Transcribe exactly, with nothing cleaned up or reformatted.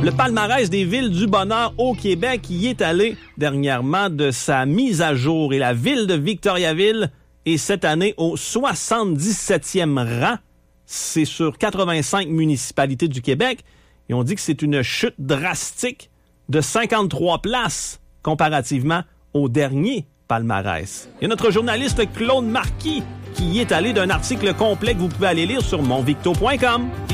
Le palmarès des villes du bonheur au Québec y est allé dernièrement de sa mise à jour et la ville de Victoriaville est cette année au soixante-dix-septième rang. C'est sur quatre-vingt-cinq municipalités du Québec et on dit que c'est une chute drastique de cinquante-trois places comparativement au dernier palmarès. Il y a notre journaliste Claude Marquis qui y est allé d'un article complet que vous pouvez aller lire sur monvicto point com.